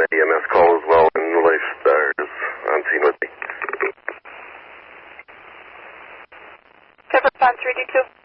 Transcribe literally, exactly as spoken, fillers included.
an E M S call as well in relation to ours on scene with me. Cover response three D two.